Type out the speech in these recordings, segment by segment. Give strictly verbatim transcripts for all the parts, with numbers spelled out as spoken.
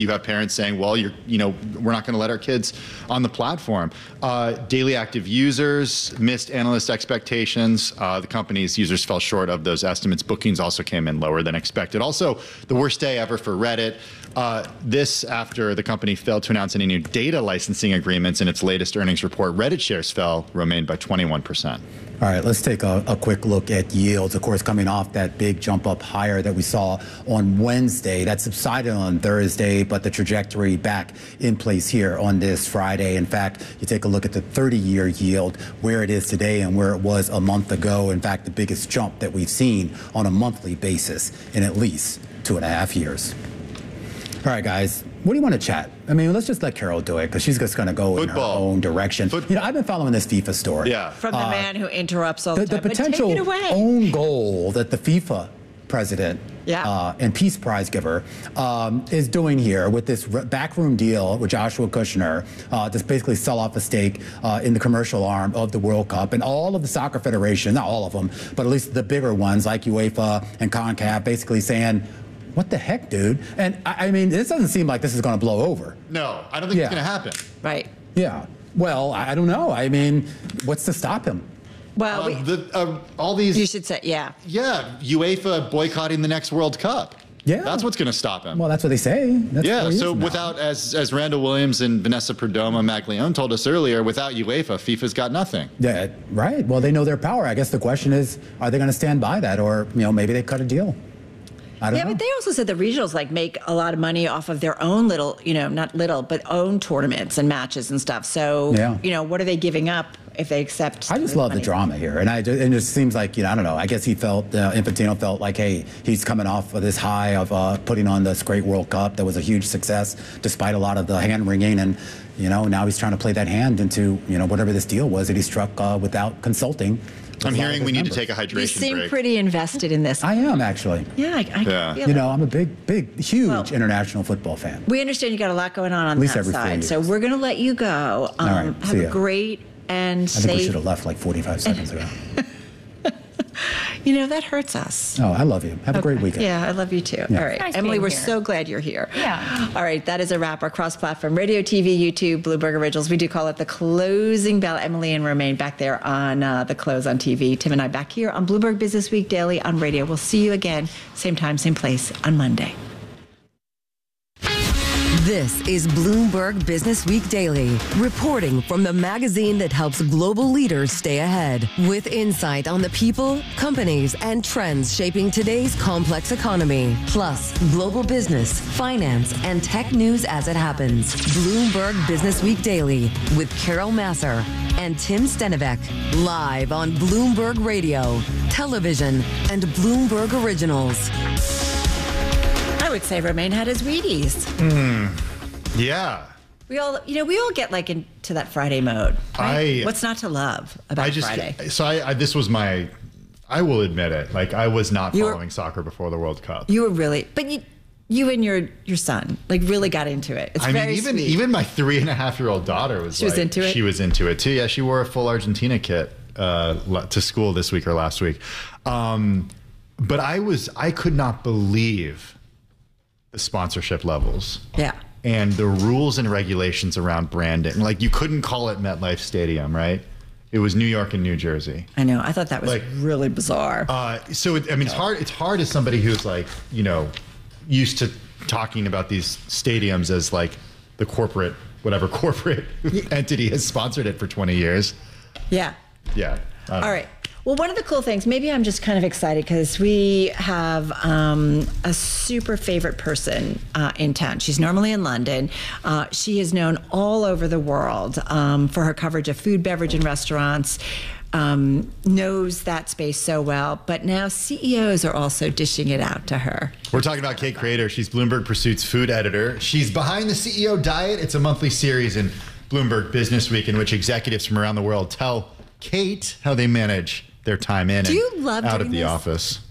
You have parents saying, well, you're, you know, we're not going to let our kids on the platform. Uh, daily active users missed analyst expectations. Uh, the company's users fell short of those estimates. Bookings also came in lower than expected. Also, the worst day ever for Reddit. Uh, this after the company failed to announce any new data licensing agreements in its latest earnings report. Reddit shares fell, Romain, by twenty-one percent. All right, let's take a, a quick look at yields. Of course, coming off that big jump up higher that we saw on Wednesday, that subsided on Thursday, but the trajectory back in place here on this Friday. In fact, you take a look at the thirty-year yield, where it is today and where it was a month ago. In fact, the biggest jump that we've seen on a monthly basis in at least two and a half years. All right, guys, what do you want to chat? I mean, let's just let Carol do it, because she's just going to go Football. in her own direction. Foot you know, I've been following this FIFA story. Yeah. From the Uh, man who interrupts all the, The, time. the potential but take it away. own goal that the FIFA president Yeah. uh, and Peace Prize giver um, is doing here with this r- backroom deal with Joshua Kushner uh, to basically sell off a stake uh, in the commercial arm of the World Cup, and all of the soccer federations, not all of them, but at least the bigger ones like UEFA and CONCACAF, basically saying, what the heck, dude? And I, I mean, this doesn't seem like this is going to blow over. No, I don't think Yeah. it's going to happen. Right. Yeah. Well, I, I don't know. I mean, what's to stop him? Well, Uh, we, the, uh, all these, you should say, yeah. yeah, UEFA boycotting the next World Cup. Yeah. That's what's going to stop him. Well, that's what they say. That's Yeah, four years so from now. without, as as Randall Williams and Vanessa Perdomo Maglione told us earlier, without UEFA, FIFA's got nothing. Yeah, right. Well, they know their power. I guess the question is, are they going to stand by that, or you know, maybe they cut a deal? I don't Yeah, know. but they also said the regionals like make a lot of money off of their own little, you know, not little, but own tournaments and matches and stuff. So, Yeah. you know, what are they giving up if they accept? I just the love the money? drama here, and I just, and it just seems like, you know, I don't know. I guess he felt uh, Infantino felt like, hey, he's coming off of this high of uh, putting on this great World Cup that was a huge success, despite a lot of the hand wringing, and you know, now he's trying to play that hand into, you know, whatever this deal was that he struck uh, without consulting. I'm hearing we need to take a hydration You seem break. pretty invested in this. I am actually. yeah, I, I Yeah. feel You it. know, I'm a big, big, huge Well, international football fan. We understand you got a lot going on on least that every four side, so years. we're going to let you go. Um, All right, have see a ya. great and I think we safe. should have left like forty-five seconds ago. You know, that hurts us. Oh, I love you. Have a great weekend. Yeah, I love you too. Yeah. All right, Nice Emily, being we're here. so glad you're here. Yeah. All right, that is a wrap. Our cross-platform radio, T V, YouTube, Bloomberg Originals. We do call it the closing bell. Emily and Romain back there on uh, the close on T V. Tim and I back here on Bloomberg Business Week Daily on radio. We'll see you again, same time, same place on Monday. This is Bloomberg Business Week Daily, reporting from the magazine that helps global leaders stay ahead, with insight on the people, companies, and trends shaping today's complex economy, plus global business, finance, and tech news as it happens. Bloomberg Business Week Daily with Carol Masser and Tim Stenivek, live on Bloomberg Radio, television, and Bloomberg Originals. I would say Romain had his Wheaties. Yeah. We all, you know, we all get like into that Friday mode. Right? I- What's not to love about I just, Friday? so I, I, this was my, I will admit it, like I was not You were- following soccer before the World Cup. You were really, but you, you and your your son like really got into it. It's I mean, very even sweet. even my three and a half year old daughter was She was like, into it? She was into it too. Yeah, she wore a full Argentina kit uh, le- to school this week or last week. Um, but I was, I could not believe the sponsorship levels. Yeah. And the rules and regulations around branding. Like you couldn't call it MetLife Stadium, right? It was New York and New Jersey. I know. I thought that was Like- really bizarre. Uh, so it, I mean, it's hard. It's hard as somebody who's like, you know, used to talking about these stadiums as like the corporate, whatever corporate entity has sponsored it for twenty years. yeah. Yeah. I don't All know. right. Well, one of the cool things, maybe I'm just kind of excited because we have um, a super favorite person uh, in town. She's normally in London. Uh, she is known all over the world um, for her coverage of food, beverage, and restaurants. Um, knows that space so well, but now C E Os are also dishing it out to her. We're talking about Kate Crater. She's Bloomberg Pursuit's food editor. She's behind the C E O Diet. It's a monthly series in Bloomberg Business Week in which executives from around the world tell Kate how they manage their time in Do and you love out doing of the this? office.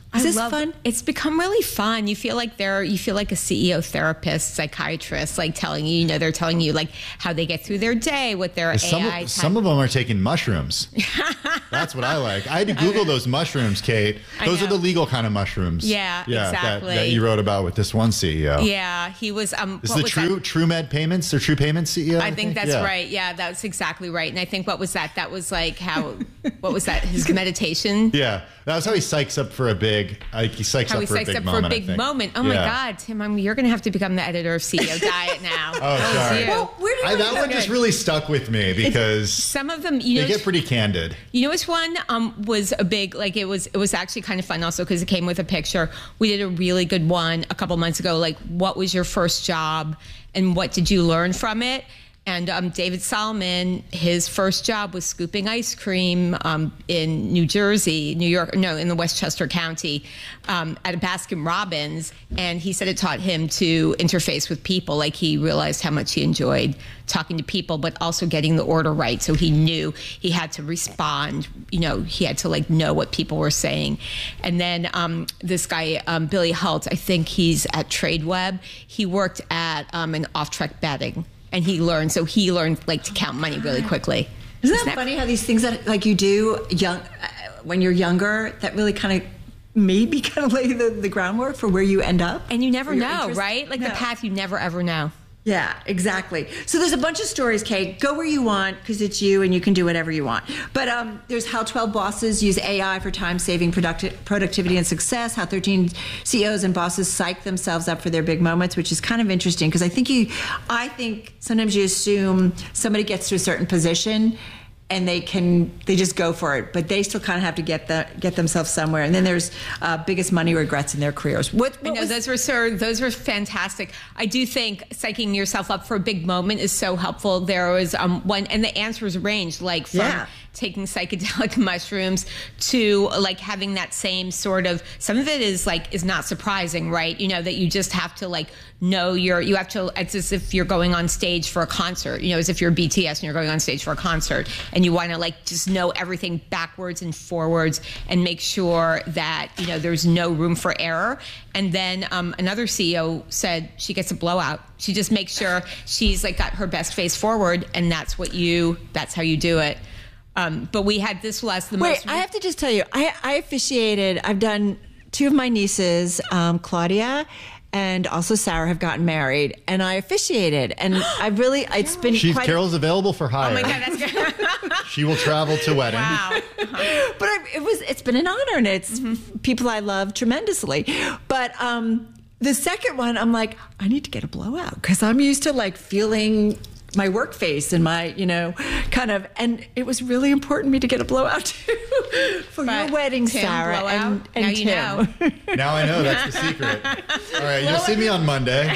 Is I this love, fun? It's become really fun. You feel like they're, you feel like a C E O therapist, psychiatrist, like telling you, you know, they're telling you like how they get through their day with their Some A I. of, some of them are taking mushrooms. That's what I like. I had to Google those mushrooms, Kate. Those are the legal kind of mushrooms. Yeah, yeah exactly. That, that you wrote about with this one C E O. Yeah, he was. Um, This is what the was True that? True Med Payments or True Payments C E O. I think that's Yeah. right. Yeah, that's exactly right. And I think what was that? That was like how, what was that? His meditation? Yeah, that was how he psychs up for a big. Like he psychs How up he for a psychs big up moment. for a I big think. moment. Oh my Yeah. God, Tim, I'm, you're going to have to become the editor of C E O Diet now. Oh, That was sorry. you. Well, where do you I, wanna that go? one just really stuck with me because Some of them, you know, they get pretty candid. You know which one um, was a big, like it was, it was actually kind of fun also because it came with a picture. We did a really good one a couple months ago, like what was your first job and what did you learn from it? And um, David Solomon, his first job was scooping ice cream um, in New Jersey, New York, no, in the Westchester County um, at a Baskin Robbins. And he said it taught him to interface with people. Like he realized how much he enjoyed talking to people, but also getting the order right. So he knew he had to respond. You know, he had to like know what people were saying. And then um, this guy, um, Billy Hult, I think he's at TradeWeb. He worked at um, an off-track betting. And he learned, so he learned like to count money really quickly. Isn't that funny how these things that like you do young uh, when you're younger that really kind of maybe kind of lay the, the groundwork for where you end up? And you never Or your know, interest? right? Like No. the path you never ever know. Yeah, exactly. So there's a bunch of stories, Kate. Go where you want because it's you and you can do whatever you want. But um, there's how twelve bosses use A I for time-saving producti- productivity and success, how thirteen C E Os and bosses psych themselves up for their big moments, which is kind of interesting because I think you, I think sometimes you assume somebody gets to a certain position and they can they just go for it, but they still kind of have to get the get themselves somewhere. And then there's uh, biggest money regrets in their careers. What, what I know was- those were so, those were fantastic. I do think psyching yourself up for a big moment is so helpful. There was um, one, and the answers ranged like from Yeah. taking psychedelic mushrooms to like having that same sort of. Some of it is like is not surprising, right? You know that you just have to like know your. You have to. It's as if you're going on stage for a concert. You know, as if you're B T S and you're going on stage for a concert, and you want to like just know everything backwards and forwards and make sure that you know there's no room for error. And then um, another C E O said she gets a blowout. She just makes sure she's like got her best face forward, and that's what you. That's how you do it. Um, but we had this last the Wait, most. I have to just tell you, I, I officiated. I've done two of my nieces, um, Claudia and also Sarah, have gotten married, and I officiated, and I really, it's been She's quite. Carol's available for hire. Oh my God, that's good. She will travel to wedding. Wow. But I, it was, it's been an honor, and it's people I love tremendously. But um, the second one, I'm like, I need to get a blowout because I'm used to like feeling my work face and my, you know, kind of, and it was really important to me to get a blowout too for But your wedding, Tim, Sarah, blowout? and, and Now you Tim. know. Now I know that's the secret. All right, you'll see me on Monday.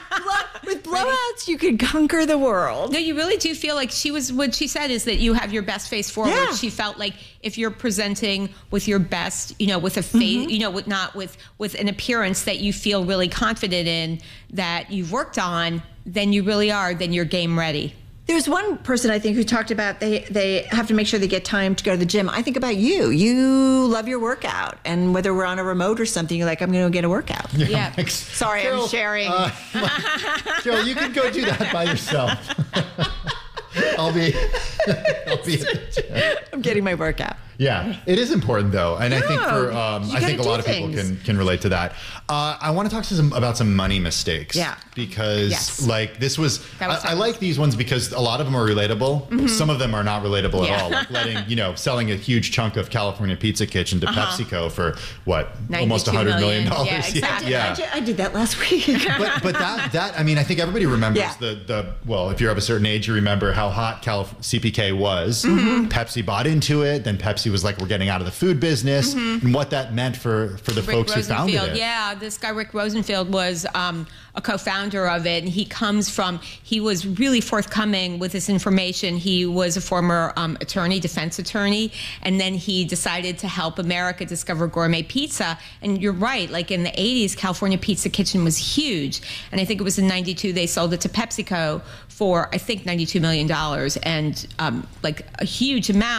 With blowouts, you can conquer the world. No, you really do feel like she was. What she said is that you have your best face forward. Yeah. She felt like if you're presenting with your best, you know, with a face, Mm-hmm. you know, with not with with an appearance that you feel really confident in, that you've worked on, then you really are. Then you're game ready. There's one person I think who talked about they they have to make sure they get time to go to the gym. I think about you. You love your workout, and whether we're on a remote or something, you're like, I'm going to go get a workout. Yeah. Like, Sorry, Carol, I'm sharing. Uh, Carol, you can go do that by yourself. I'll be. I'll be. At the gym. I'm getting my workout. Yeah, it is important though, and I think for um, you I think gotta a lot of do people things. can can relate to that. Uh, I want to talk to some about some money mistakes. Yeah. because Yes. like this was, That was I, I like these ones because a lot of them are relatable. Mm-hmm. Some of them are not relatable Yeah. at all. Like letting you know, selling a huge chunk of California Pizza Kitchen to PepsiCo for what almost a ninety-two hundred million million. dollars. Yeah, exactly. yeah. I, did, I did that last week. but but that that I mean I think everybody remembers Yeah. the the well if you're of a certain age you remember how hot Cal- C P K was. Mm-hmm. Pepsi bought into it, then Pepsi was like we're getting out of the food business, and what that meant for for the Rick folks who founded Rosenfield, it. yeah, this guy Rick Rosenfield was um, a co-founder of it, and he comes from. He was really forthcoming with this information. He was a former um, attorney, defense attorney, and then he decided to help America discover gourmet pizza. And you're right, like in the eighties, California Pizza Kitchen was huge, and I think it was in ninety-two they sold it to PepsiCo for I think ninety-two million dollars, and um, like a huge amount.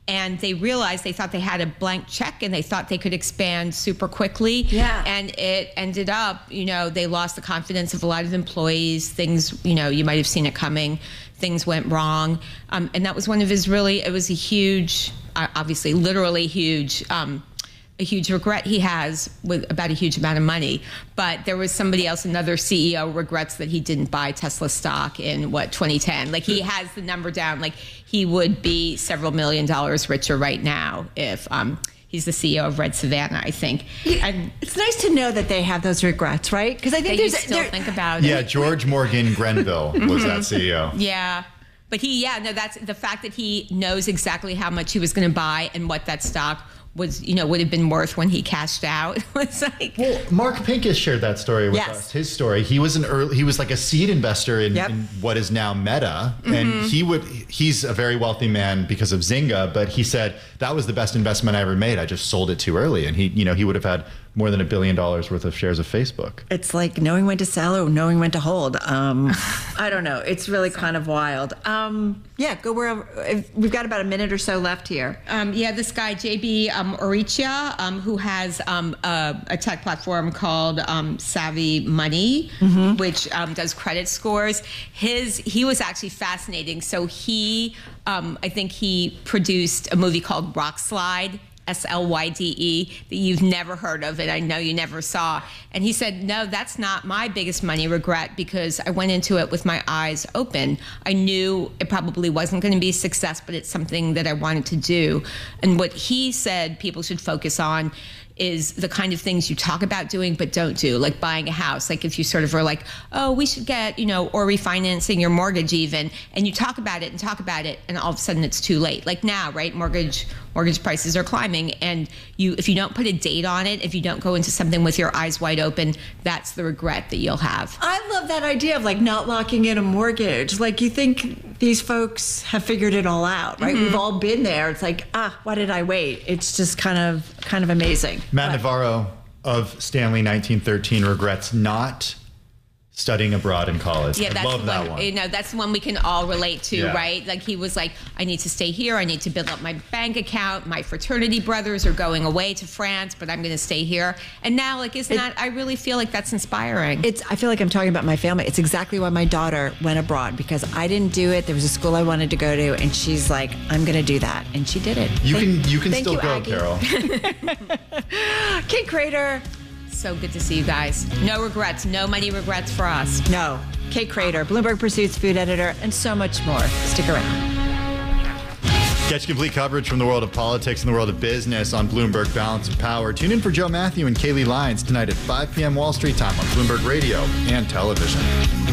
and they realized they thought they had a blank check and they thought they could expand super quickly. Yeah. And it ended up, you know, they lost the confidence of a lot of employees. Things, you know, you might have seen it coming. Things went wrong. Um, and that was one of his really, it was a huge, uh, obviously literally huge, um, a huge regret he has with about a huge amount of money. But there was somebody else, another C E O, regrets that he didn't buy Tesla stock in what, twenty ten. Like, he has the number down. Like, he would be several million dollars richer right now if um, he's the C E O of Red Savannah, I think. And It's nice to know that they have those regrets, right? Because I think that you there's still there- think about Yeah, it. George Morgan Grenville was that C E O. Yeah. But he, yeah, no, that's the fact that he knows exactly how much he was going to buy and what that stock was, you know, would have been worth when he cashed out. It was like, Well, Mark Pincus shared that story with Yes. us. His story. He was an early. He was like a seed investor in, Yep. in what is now Meta, Mm-hmm. and he would. He's a very wealthy man because of Zynga, but he said that was the best investment I ever made. I just sold it too early, and he, you know, he would have had more than a billion dollars worth of shares of Facebook. It's like knowing when to sell or knowing when to hold. Um, I don't know. It's really kind of wild. Um, yeah, go wherever. if- We've got about a minute or so left here. Um, yeah, this guy, J B um, Orichia, um, who has um, a, a tech platform called um, Savvy Money, which um, does credit scores. His He was actually fascinating. So he, um, I think he produced a movie called Rock Slide, S L Y D E, that you've never heard of, and I know you never saw. And he said, no, that's not my biggest money regret, because I went into it with my eyes open. I knew it probably wasn't going to be a success, but it's something that I wanted to do. And what he said people should focus on is the kind of things you talk about doing but don't do, like buying a house. Like, if you sort of are like, oh, we should get, you know, or refinancing your mortgage even, and you talk about it and talk about it, and all of a sudden it's too late. Like now, right? Mortgage mortgage prices are climbing, and you, if you don't put a date on it, if you don't go into something with your eyes wide open, that's the regret that you'll have. I love that idea of like not locking in a mortgage. Like, you think these folks have figured it all out, right? We've all been there. It's like, ah, why did I wait? It's just kind of kind of amazing. Matt But- Navarro of Stanley nineteen thirteen regrets not studying abroad in college. Yeah, I that's love the that one, one. You know, that's the one we can all relate to, Yeah. right? Like, he was like, I need to stay here. I need to build up my bank account. My fraternity brothers are going away to France, but I'm going to stay here. And now, like, isn't that, I really feel like that's inspiring. It's. I feel like I'm talking about my family. It's exactly why my daughter went abroad, because I didn't do it. There was a school I wanted to go to, and she's like, I'm going to do that, and she did it. You Thank- can you can thank still you, go, Aggie. Carol. Kate Crater. So good to see you guys. No regrets. No money regrets for us. No. Kate Crater, Bloomberg Pursuits food editor, and so much more. Stick around. Catch complete coverage from the world of politics and the world of business on Bloomberg Balance of Power. Tune in for Joe Matthew and Kaylee Lyons tonight at five p.m. Wall Street time on Bloomberg Radio and television.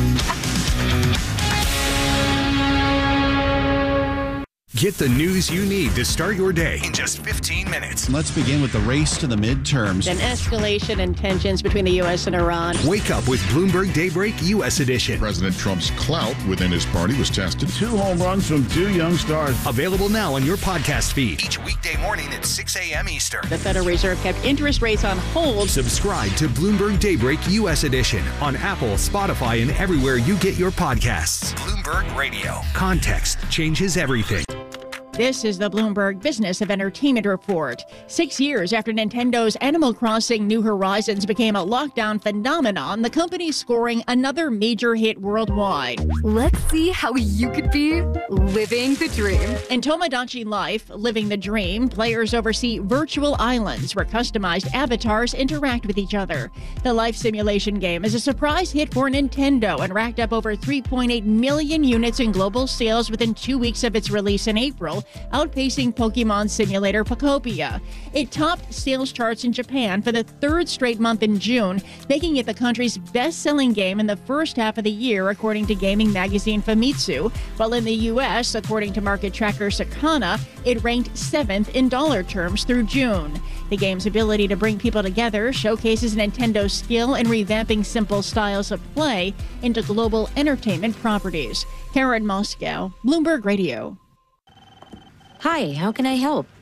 Get the news you need to start your day in just fifteen minutes. Let's begin with the race to the midterms. An escalation in tensions between the U S and Iran. Wake up with Bloomberg Daybreak U S Edition. President Trump's clout within his party was tested. Two home runs from two young stars. Available now on your podcast feed each weekday morning at six a.m. Eastern. The Federal Reserve kept interest rates on hold. Subscribe to Bloomberg Daybreak U S Edition on Apple, Spotify, and everywhere you get your podcasts. Bloomberg Radio. Context changes everything. This is the Bloomberg Business of Entertainment Report. Six years after Nintendo's Animal Crossing New Horizons became a lockdown phenomenon, the company's scoring another major hit worldwide. Let's see how you could be living the dream. In Tomodachi Life, Living the Dream, players oversee virtual islands where customized avatars interact with each other. The life simulation game is a surprise hit for Nintendo and racked up over three point eight million units in global sales within two weeks of its release in April, outpacing Pokemon Simulator Pokopia. It topped sales charts in Japan for the third straight month in June, making it the country's best-selling game in the first half of the year, according to gaming magazine Famitsu, while in the U S, according to market tracker Sakana, it ranked seventh in dollar terms through June. The game's ability to bring people together showcases Nintendo's skill in revamping simple styles of play into global entertainment properties. Karen Moscow, Bloomberg Radio. Hi, how can I help?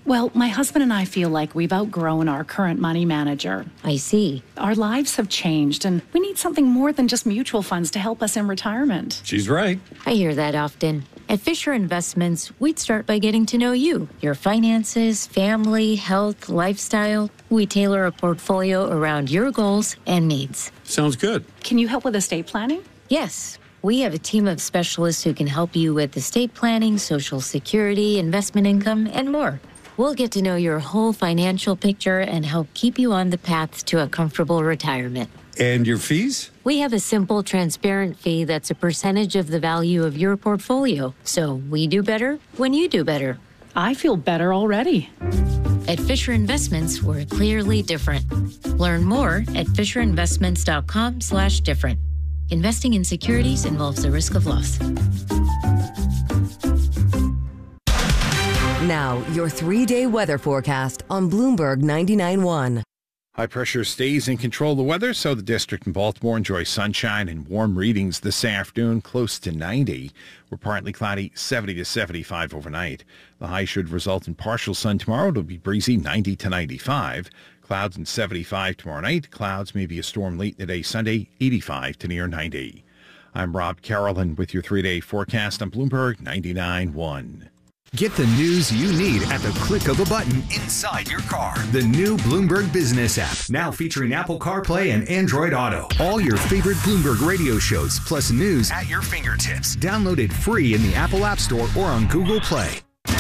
Well, my husband and I feel like we've outgrown our current money manager. I see. Our lives have changed, and we need something more than just mutual funds to help us in retirement. She's right. I hear that often. At Fisher Investments, we'd start by getting to know you, your finances, family, health, lifestyle. We tailor a portfolio around your goals and needs. Sounds good. Can you help with estate planning? Yes. We have a team of specialists who can help you with estate planning, Social Security, investment income, and more. We'll get to know your whole financial picture and help keep you on the path to a comfortable retirement. And your fees? We have a simple, transparent fee that's a percentage of the value of your portfolio. So we do better when you do better. I feel better already. At Fisher Investments, we're clearly different. Learn more at fisher investments dot com slash different. Investing in securities involves the risk of loss. Now, your three-day weather forecast on Bloomberg ninety-nine point one. High pressure stays in control of the weather, so the district in Baltimore enjoys sunshine and warm readings this afternoon, close to ninety. We're partly cloudy, seventy to seventy-five overnight. The high should result in partial sun tomorrow. It'll be breezy, ninety to ninety-five. Clouds and seventy-five tomorrow night. Clouds, maybe a storm late in the day Sunday, eighty-five to near ninety. I'm Rob Carolan with your three-day forecast on Bloomberg ninety-nine point one. Get the news you need at the click of a button inside your car. The new Bloomberg Business app, now featuring Apple CarPlay and Android Auto. All your favorite Bloomberg radio shows, plus news at your fingertips. Download it free in the Apple App Store or on Google Play.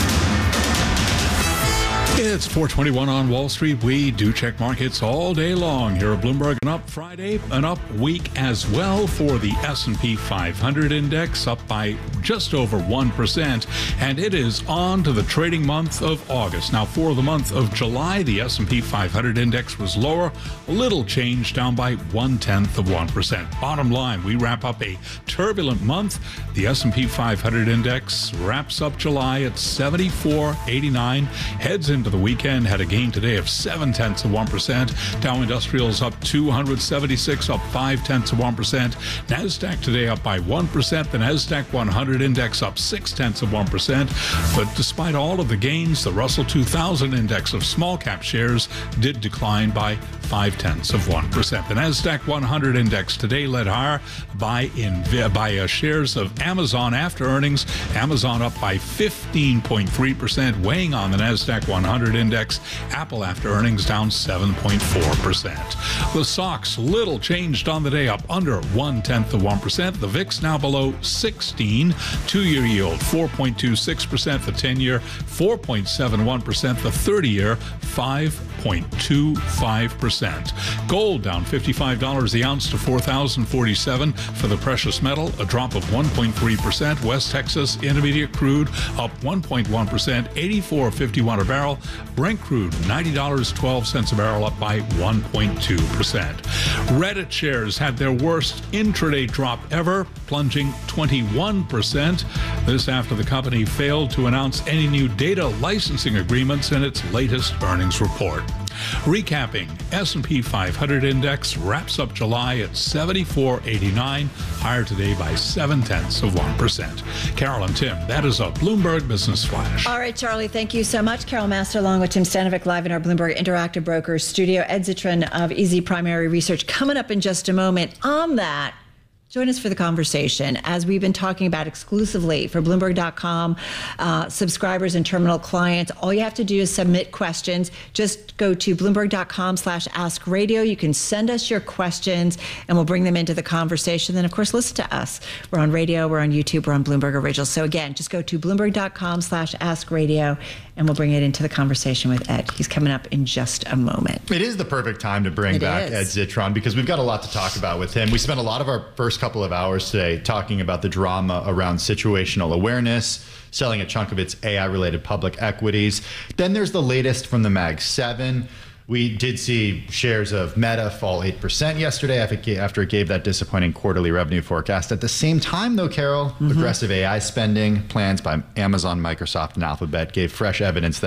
It's four twenty-one on Wall Street. We do check markets all day long here at Bloomberg. An up Friday, an up week as well for the S and P five hundred index, up by just over one percent. And it is on to the trading month of August. Now, for the month of July, the S and P five hundred index was lower, a little change, down by one-tenth of one percent. Bottom line, we wrap up a turbulent month. The S and P five hundred index wraps up July at seventy-four eighty-nine, heads into the weekend, had a gain today of seven tenths of one percent. Dow Industrials up two hundred seventy-six, up five tenths of one percent. NASDAQ today up by one percent. The NASDAQ one hundred index up six tenths of one percent. But despite all of the gains, the Russell two thousand index of small cap shares did decline by five tenths of one percent. The NASDAQ one hundred index today led higher by in by uh, shares of Amazon after earnings. Amazon up by fifteen point three percent, weighing on the NASDAQ one hundred index. Apple after earnings down seven point four percent. The S O X little changed on the day, up under one tenth of one percent. The V I X now below sixteen. Two-year yield four point two six percent. The ten-year four point seven one percent. The thirty-year five point two five percent. Gold down fifty-five dollars the ounce to four thousand forty-seven dollars for the precious metal, a drop of one point three percent. West Texas Intermediate crude up one point one percent, eighty-four fifty-one a barrel. Brent crude ninety dollars and twelve cents a barrel, up by one point two percent. Reddit shares had their worst intraday drop ever, plunging twenty-one percent. This after the company failed to announce any new data licensing agreements in its latest earnings report. Recapping, S and P five hundred index wraps up July at seventy-four eighty-nine, higher today by seven tenths of one percent. Carol and Tim, that is a Bloomberg Business Flash. All right, Charlie, thank you so much. Carol Master along with Tim Stanovic live in our Bloomberg Interactive Brokers studio. Ed Zitron of Easy Primary Research coming up in just a moment. On that, join us for the conversation as we've been talking about exclusively for Bloomberg dot com uh, subscribers and terminal clients. All you have to do is submit questions. Just go to Bloomberg dot com slash ask radio. You can send us your questions and we'll bring them into the conversation. Then, of course, listen to us. We're on radio, we're on YouTube, we're on Bloomberg Originals. So again, just go to Bloomberg dot com slash ask radio and we'll bring it into the conversation with Ed. He's coming up in just a moment. It is the perfect time to bring It back is. Ed Zitron because we've got a lot to talk about with him. We spent a lot of our first couple of hours today talking about the drama around situational awareness, selling a chunk of its A I-related public equities. Then there's the latest from the Mag seven. We did see shares of Meta fall eight percent yesterday after it gave that disappointing quarterly revenue forecast. At the same time, though, Carol, mm-hmm. aggressive A I spending plans by Amazon, Microsoft, and Alphabet gave fresh evidence that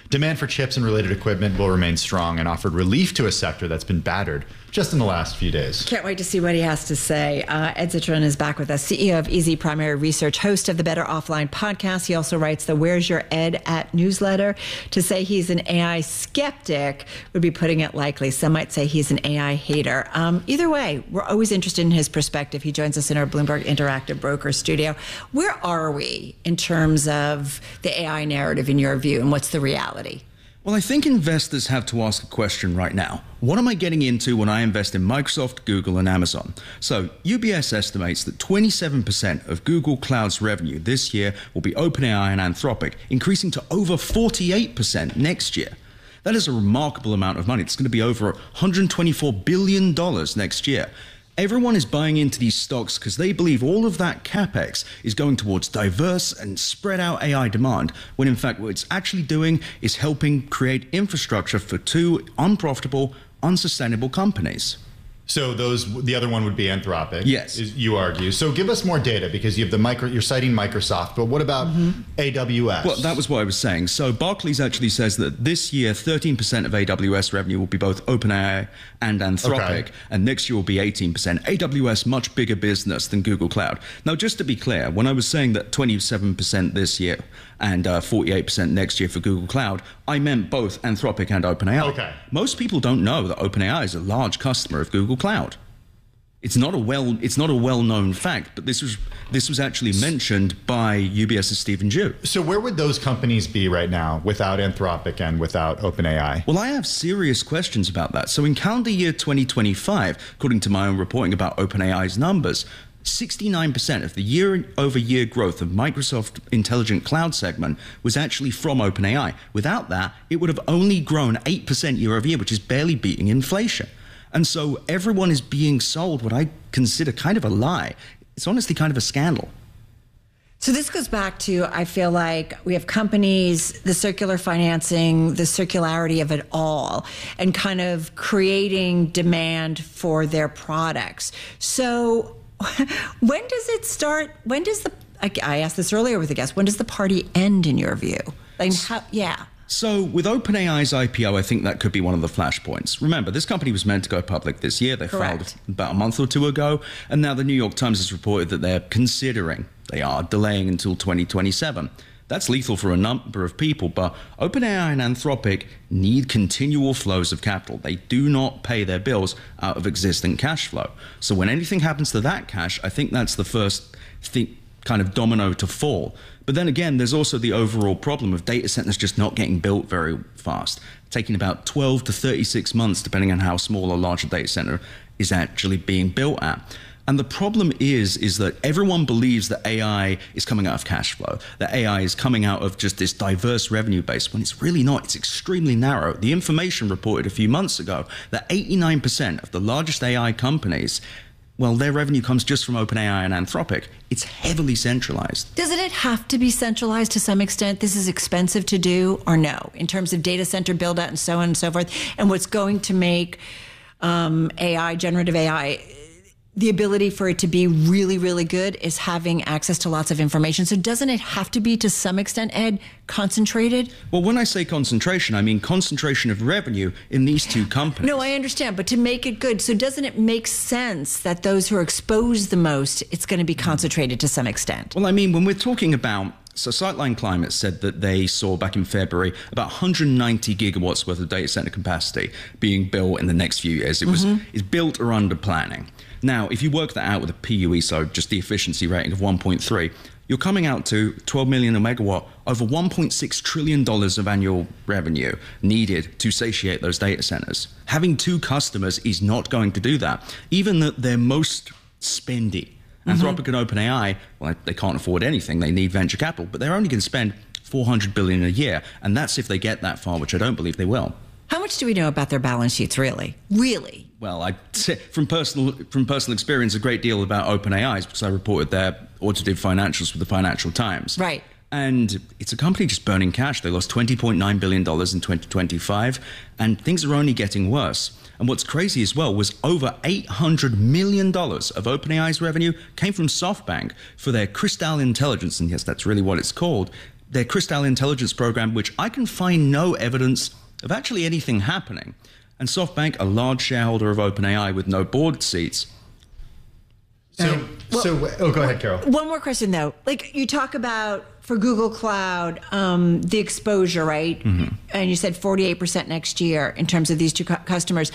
Demand for chips and related equipment will remain strong and offered relief to a sector that's been battered just in the last few days. Can't wait to see what he has to say. Uh, Ed Zitron is back with us, C E O of Easy Primary Research, host of the Better Offline podcast. He also writes the Where's Your Ed at newsletter. To say he's an A I skeptic would be putting it lightly. Some might say he's an A I hater. Um, either way, we're always interested in his perspective. He joins us in our Bloomberg Interactive Broker studio. Where are we in terms of the A I narrative in your view, and what's the reality? Well, I think investors have to ask a question right now. What am I getting into when I invest in Microsoft, Google, and Amazon? So U B S estimates that twenty-seven percent of Google Cloud's revenue this year will be OpenAI and Anthropic, increasing to over forty-eight percent next year. That is a remarkable amount of money. It's going to be over one hundred twenty-four billion dollars next year. Everyone is buying into these stocks because they believe all of that capex is going towards diverse and spread out A I demand, when in fact what it's actually doing is helping create infrastructure for two unprofitable, unsustainable companies. So those, the other one would be Anthropic. Yes. Is, you argue. So give us more data, because you have the micro, you're citing Microsoft, but what about mm-hmm. A W S? Well, that was what I was saying. So Barclays actually says that this year, thirteen percent of A W S revenue will be both OpenAI and Anthropic, okay. and next year will be eighteen percent. A W S, much bigger business than Google Cloud. Now, just to be clear, when I was saying that twenty-seven percent this year and uh, forty-eight percent next year for Google Cloud, I meant both Anthropic and OpenAI. Okay. Most people don't know that OpenAI is a large customer of Google Cloud. It's not a well it's not a well-known fact, but this was this was actually mentioned by U B S's Stephen Ju. So where would those companies be right now without Anthropic and without OpenAI? Well, I have serious questions about that. So in calendar year twenty twenty-five, according to my own reporting about OpenAI's numbers, sixty-nine percent of the year-over-year growth of Microsoft Intelligent Cloud segment was actually from OpenAI. Without that, it would have only grown eight percent year-over-year, which is barely beating inflation. And so everyone is being sold what I consider kind of a lie. It's honestly kind of a scandal. So this goes back to, I feel like we have companies, the circular financing, the circularity of it all, and kind of creating demand for their products. So when does it start? When does the, I, I asked this earlier with the guest, when does the party end in your view? Like, how, yeah. So with OpenAI's I P O, I think that could be one of the flashpoints. Remember, this company was meant to go public this year. They Correct. filed about a month or two ago. And now the New York Times has reported that they're considering, they are delaying until twenty twenty-seven. That's lethal for a number of people, but OpenAI and Anthropic need continual flows of capital. They do not pay their bills out of existing cash flow. So when anything happens to that cash, I think that's the first thing, kind of domino to fall. But then again, there's also the overall problem of data centers just not getting built very fast, taking about twelve to thirty-six months, depending on how small or large a data center is actually being built at. And the problem is, is that everyone believes that A I is coming out of cash flow, that A I is coming out of just this diverse revenue base, when it's really not. It's extremely narrow. The information reported a few months ago that eighty-nine percent of the largest A I companies, well, their revenue comes just from OpenAI and Anthropic. It's heavily centralized. Doesn't it have to be centralized to some extent? This is expensive to do, or no, in terms of data center build out and so on and so forth? And what's going to make um, A I, generative A I, the ability for it to be really, really good is having access to lots of information. So doesn't it have to be, to some extent, Ed, concentrated? Well, when I say concentration, I mean concentration of revenue in these two companies. No, I understand, but to make it good, so doesn't it make sense that those who are exposed the most, it's going to be concentrated to some extent? Well, I mean, when we're talking about, so Sightline Climate said that they saw back in February about one hundred ninety gigawatts worth of data center capacity being built in the next few years. It was mm-hmm. it's built or under planning. Now, if you work that out with a P U E, so just the efficiency rating of one point three, you're coming out to twelve million a megawatt, over one point six trillion dollars of annual revenue needed to satiate those data centers. Having two customers is not going to do that. Even that they're most spendy. Mm-hmm. Anthropic and OpenAI, well, they can't afford anything. They need venture capital, but they're only going to spend four hundred billion dollars a year, and that's if they get that far, which I don't believe they will. How much do we know about their balance sheets, really? Really? Well, I from personal from personal experience, a great deal about OpenAI's, because I reported their audited financials for the Financial Times. Right. And it's a company just burning cash. They lost twenty point nine billion dollars in twenty twenty-five, and things are only getting worse. And what's crazy as well was over eight hundred million dollars of OpenAI's revenue came from SoftBank for their Crystal Intelligence, and yes, that's really what it's called, their Crystal Intelligence program, which I can find no evidence of actually anything happening. And SoftBank, a large shareholder of OpenAI with no board seats. So, well, so oh, go ahead, Carol. One more question, though. Like, you talk about, for Google Cloud, um, the exposure, right? Mm-hmm. And you said forty-eight percent next year in terms of these two cu- customers.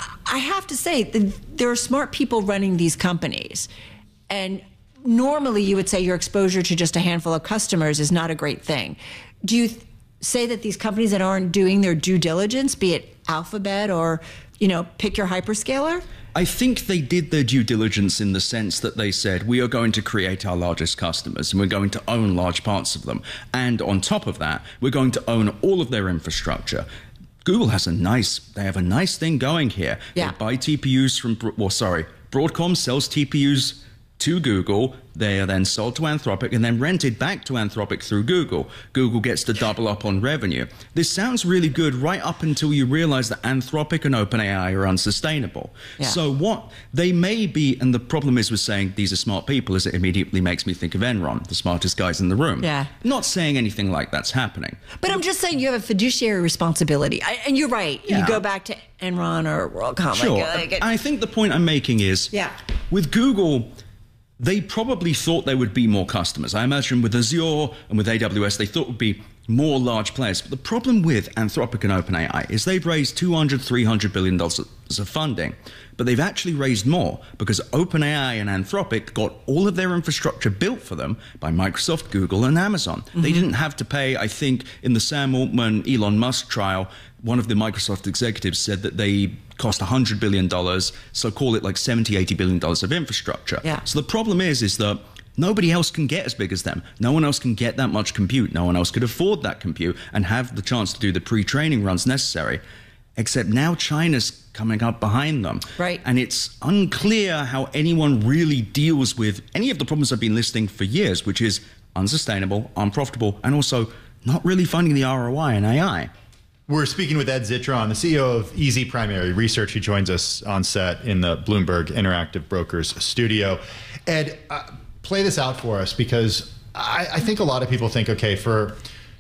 I have to say, that there are smart people running these companies. And normally you would say your exposure to just a handful of customers is not a great thing. Do you th- say that these companies that aren't doing their due diligence, be it Alphabet or, you know, pick your hyperscaler? I think they did their due diligence in the sense that they said, we are going to create our largest customers and we're going to own large parts of them. And on top of that, we're going to own all of their infrastructure. Google has a nice, they have a nice thing going here. Yeah. They buy T P Us from, well, sorry, Broadcom sells T P Us to Google. They are then sold to Anthropic and then rented back to Anthropic through Google. Google gets to double up on revenue. This sounds really good right up until you realize that Anthropic and OpenAI are unsustainable. Yeah. So what they may be, and the problem is with saying these are smart people, is it immediately makes me think of Enron, the smartest guys in the room. Yeah. Not saying anything like that's happening. But I'm just saying you have a fiduciary responsibility. I, and you're right. Yeah. You go back to Enron or WorldCom. Sure. Like, like, I think the point I'm making is, yeah. with Google, they probably thought there would be more customers. I imagine with Azure and with A W S, they thought would be more large players. But the problem with Anthropic and OpenAI is they've raised two hundred, three hundred billion dollars of funding, but they've actually raised more because OpenAI and Anthropic got all of their infrastructure built for them by Microsoft, Google, and Amazon. Mm-hmm. They didn't have to pay, I think, in the Sam Altman, Elon Musk trial, one of the Microsoft executives said that they cost one hundred billion dollars, so call it like seventy, eighty billion dollars of infrastructure. Yeah. So the problem is, is that nobody else can get as big as them. No one else can get that much compute. No one else could afford that compute and have the chance to do the pre-training runs necessary. Except now China's coming up behind them. Right. And it's unclear how anyone really deals with any of the problems I've been listing for years, which is unsustainable, unprofitable, and also not really finding the R O I in A I. We're speaking with Ed Zitron, the C E O of Easy Primary Research, who joins us on set in the Bloomberg Interactive Brokers studio. Ed, uh, play this out for us, because I, I think a lot of people think, okay, for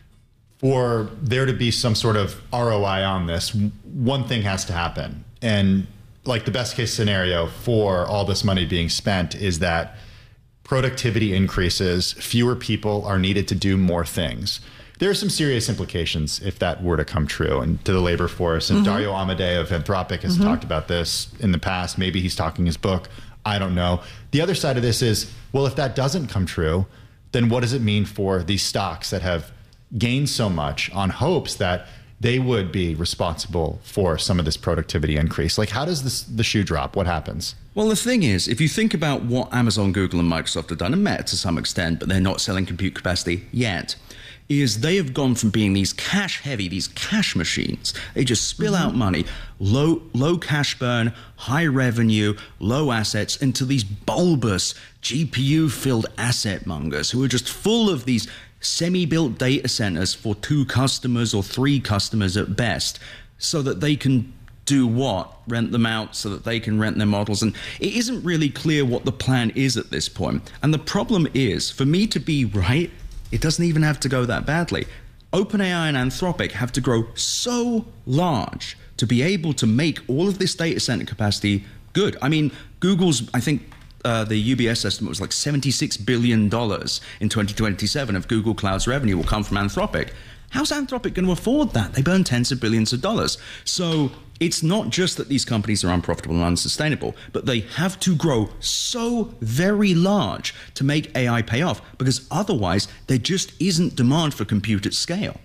for there to be some sort of R O I on this, one thing has to happen. And like the best case scenario for all this money being spent is that productivity increases, fewer people are needed to do more things. There are some serious implications if that were to come true, and to the labor force. And mm-hmm. Dario Amodei of Anthropic has mm-hmm. talked about this in the past. Maybe he's talking his book. I don't know. The other side of this is, well, if that doesn't come true, then what does it mean for these stocks that have gained so much on hopes that they would be responsible for some of this productivity increase? Like, how does this, the shoe drop? What happens? Well, the thing is, if you think about what Amazon, Google, and Microsoft have done, and Meta to some extent, but they're not selling compute capacity yet, is they have gone from being these cash heavy, these cash machines. They just spill mm-hmm. out money, low low cash burn, high revenue, low assets, into these bulbous G P U-filled asset mongers who are just full of these semi-built data centers for two customers or three customers at best, so that they can do what? Rent them out so that they can rent their models. And it isn't really clear what the plan is at this point. And the problem is, for me to be right, it doesn't even have to go that badly. OpenAI and Anthropic have to grow so large to be able to make all of this data center capacity good. I mean, Google's, I think uh, the U B S estimate was like seventy-six billion dollars in twenty twenty-seven of Google Cloud's revenue will come from Anthropic. How's Anthropic going to afford that? They burn tens of billions of dollars. So it's not just that these companies are unprofitable and unsustainable, but they have to grow so very large to make A I pay off, because otherwise there just isn't demand for compute at scale.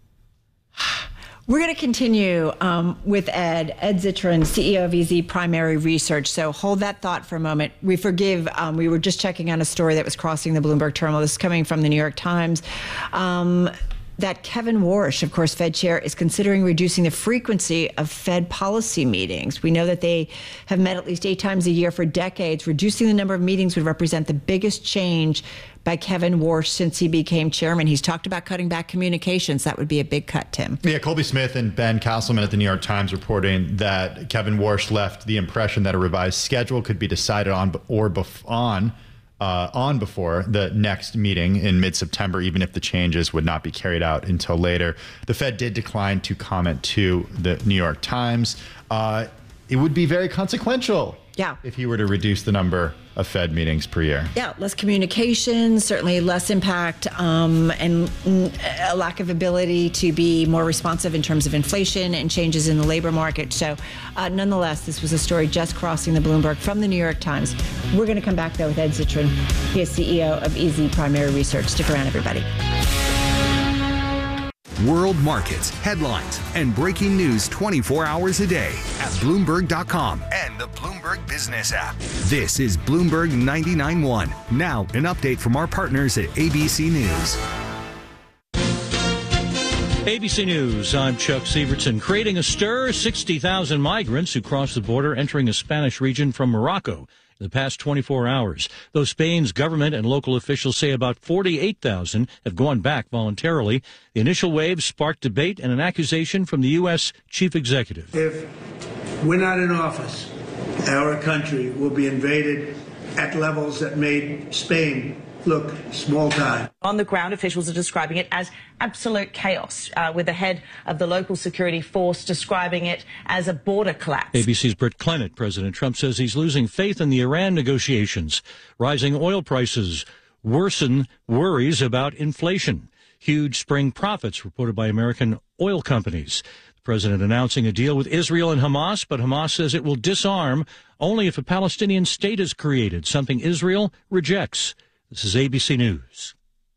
We're going to continue um, with Ed, Ed Zitron, C E O of Easy Primary Research. So hold that thought for a moment. We forgive, um, we were just checking on a story that was crossing the Bloomberg terminal. This is coming from the New York Times. Um, that Kevin Warsh, of course, Fed chair, is considering reducing the frequency of Fed policy meetings. We know that they have met at least eight times a year for decades. Reducing the number of meetings would represent the biggest change by Kevin Warsh since he became chairman. He's talked about cutting back communications. That would be a big cut, Tim. Yeah, Colby Smith and Ben Castleman at the New York Times reporting that Kevin Warsh left the impression that a revised schedule could be decided on or bef- on uh, on before the next meeting in mid-September, even if the changes would not be carried out until later. The Fed did decline to comment to the New York Times. Uh, it would be very consequential yeah. if he were to reduce the number of Fed meetings per year. Yeah, less communication, certainly less impact, um, and a lack of ability to be more responsive in terms of inflation and changes in the labor market. So uh, nonetheless, this was a story just crossing the Bloomberg from the New York Times. We're going to come back, though, with Ed Zitron. He is C E O of E Z Primary Research. Stick around, everybody. World markets, headlines, and breaking news twenty-four hours a day at Bloomberg dot com and the Bloomberg Business app. This is Bloomberg ninety-nine point one. Now, an update from our partners at A B C News. A B C News, I'm Chuck Sievertson. Creating a stir, sixty thousand migrants who crossed the border entering a Spanish region from Morocco in the past twenty-four hours. Though Spain's government and local officials say about forty-eight thousand have gone back voluntarily, the initial wave sparked debate and an accusation from the U S chief executive. If we're not in office, our country will be invaded at levels that made Spain look small time. On the ground, officials are describing it as absolute chaos, uh, with the head of the local security force describing it as a border collapse. A B C's Britt Clennett. President Trump says he's losing faith in the Iran negotiations. Rising oil prices worsen worries about inflation. Huge spring profits reported by American oil companies. The president announcing a deal with Israel and Hamas, but Hamas says it will disarm only if a Palestinian state is created, something Israel rejects. This is A B C News.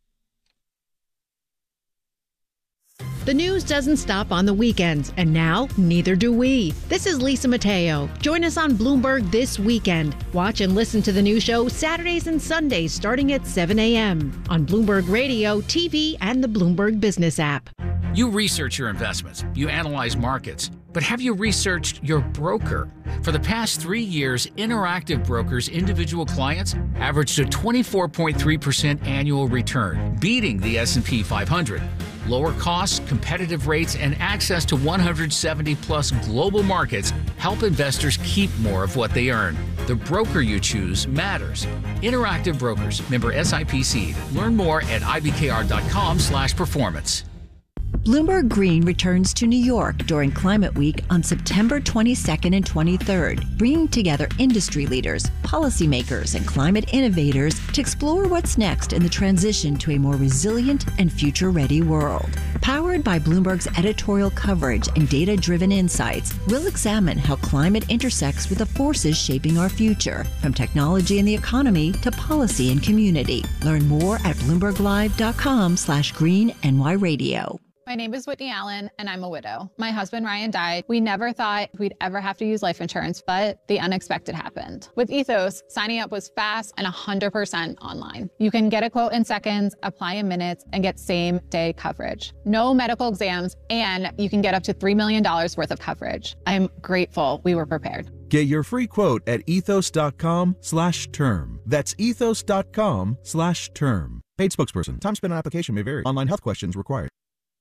The news doesn't stop on the weekends, and now neither do we. This is Lisa Mateo. Join us on Bloomberg this weekend. Watch and listen to the new show Saturdays and Sundays starting at seven a.m. on Bloomberg Radio, T V, and the Bloomberg Business app. You research your investments, you analyze markets, but have you researched your broker? For the past three years, Interactive Brokers' individual clients averaged a twenty-four point three percent annual return, beating the S and P five hundred. Lower costs, competitive rates, and access to one hundred seventy plus global markets help investors keep more of what they earn. The broker you choose matters. Interactive Brokers, member S I P C. Learn more at I B K R dot com slash performance. Bloomberg Green returns to New York during Climate Week on September twenty-second and twenty-third, bringing together industry leaders, policymakers, and climate innovators to explore what's next in the transition to a more resilient and future-ready world. Powered by Bloomberg's editorial coverage and data-driven insights, we'll examine how climate intersects with the forces shaping our future, from technology and the economy to policy and community. Learn more at Bloomberg Live dot com slash green N Y radio. My name is Whitney Allen, and I'm a widow. My husband, Ryan, died. We never thought we'd ever have to use life insurance, but the unexpected happened. With Ethos, signing up was fast and one hundred percent online. You can get a quote in seconds, apply in minutes, and get same-day coverage. No medical exams, and you can get up to three million dollars worth of coverage. I'm grateful we were prepared. Get your free quote at ethos dot com slash term. That's ethos dot com slash term. Paid spokesperson. Time spent on application may vary. Online health questions required.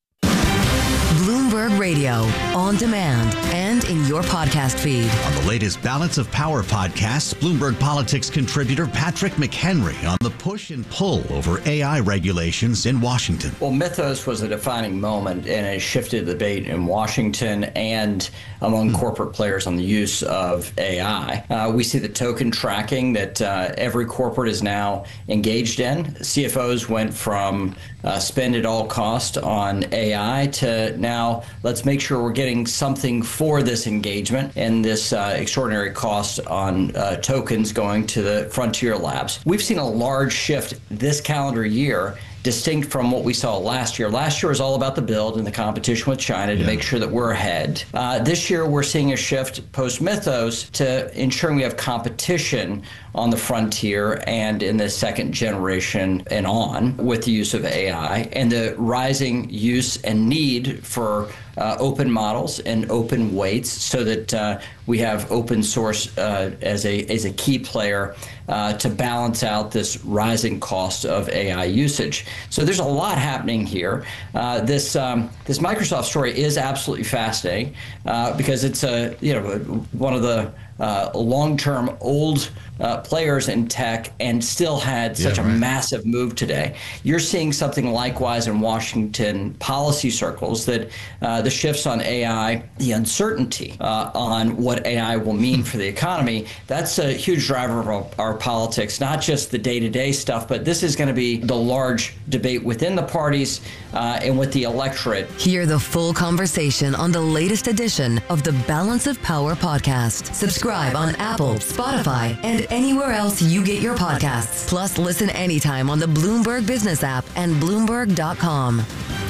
Bloomberg Radio, on demand and in your podcast feed. On the latest Balance of Power podcast, Bloomberg Politics contributor Patrick McHenry on the push and pull over A I regulations in Washington. Well, Mythos was a defining moment, and it shifted the debate in Washington and among mm. corporate players on the use of A I. Uh, we see the token tracking that uh, every corporate is now engaged in. C F Os went from uh, spend at all cost on A I to now let's make sure we're getting something for this engagement and this uh, extraordinary cost on uh, tokens going to the frontier labs. We've seen a large shift this calendar year, distinct from what we saw last year. Last year was all about the build and the competition with China to yeah. make sure that we're ahead. Uh, this year, we're seeing a shift post-Mythos to ensuring we have competition on the frontier and in the second generation and on with the use of A I and the rising use and need for uh, open models and open weights so that uh, we have open source uh, as a as a key player uh, to balance out this rising cost of A I usage. So there's a lot happening here. Uh, this um, this Microsoft story is absolutely fascinating uh, because it's a you know one of the uh, long-term old uh, players in tech and still had such Yeah, a right. massive move today. You're seeing something likewise in Washington policy circles, that uh, the shifts on A I, the uncertainty uh, on what A I will mean for the economy, that's a huge driver of our, our politics, not just the day-to-day stuff, but this is going to be the large debate within the parties uh, and with the electorate. Hear the full conversation on the latest edition of the Balance of Power podcast. Subscribe on Apple, Spotify, and anywhere else you get your podcasts. Plus, listen anytime on the Bloomberg Business app and Bloomberg dot com.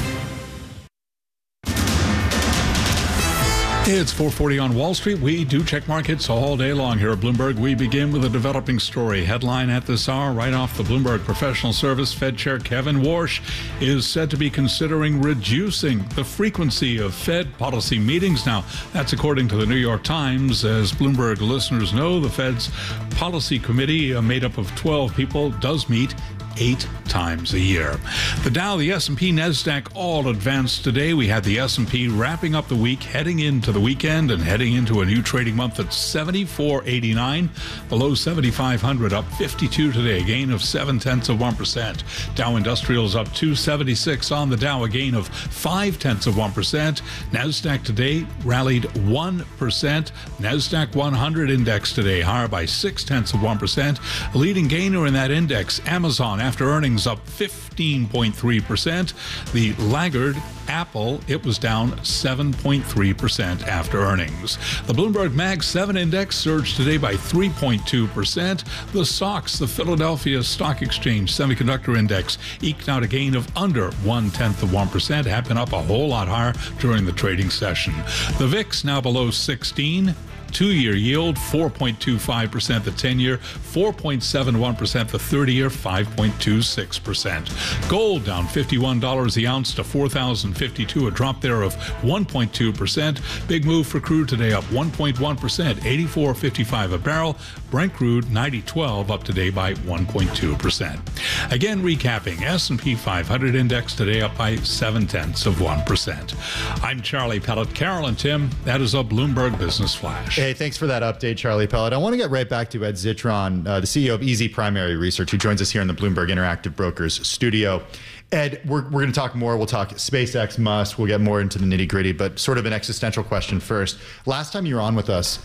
It's four forty on Wall Street. We do check markets all day long here at Bloomberg. We begin with a developing story. Headline at this hour, right off the Bloomberg Professional Service, Fed Chair Kevin Warsh is said to be considering reducing the frequency of Fed policy meetings. Now, that's according to the New York Times. As Bloomberg listeners know, the Fed's policy committee, uh, made up of twelve people, does meet eight times a year. The Dow, the S and P, NASDAQ all advanced today. We had the S and P wrapping up the week, heading into the weekend and heading into a new trading month at seventy-four eighty-nine. Below seventy-five hundred, up fifty-two today, a gain of seven tenths of one percent. Dow Industrials up two seventy-six on the Dow, a gain of five tenths of one percent. NASDAQ today rallied one percent. NASDAQ one hundred index today higher by six tenths of one percent. A leading gainer in that index, Amazon, after earnings up fifteen point three percent. The laggard, Apple, it was down seven point three percent after earnings. The Bloomberg Mag seven index surged today by three point two percent. The S O X, the Philadelphia Stock Exchange Semiconductor Index, eked out a gain of under one-tenth of one percent, had been up a whole lot higher during the trading session. The V I X now below sixteen. Two-year yield, four point two five percent. The ten-year, four point seven one percent. The thirty-year, five point two six percent. Gold down fifty-one dollars the ounce to four thousand fifty-two dollars, a drop there of one point two percent. Big move for crude today, up one point one percent, eighty-four fifty-five a barrel. Brent crude, ninety twelve, up today by one point two percent. Again, recapping, S and P five hundred index today up by seven tenths of one percent. I'm Charlie Pellet. Carol and Tim, that is a Bloomberg Business Flash. Hey, thanks for that update, Charlie Pellet. I want to get right back to Ed Zitron, uh, the C E O of Easy Primary Research, who joins us here in the Bloomberg Interactive Brokers studio. Ed, we're, we're going to talk more. We'll talk SpaceX, Musk. We'll get more into the nitty gritty, but sort of an existential question first. Last time you were on with us,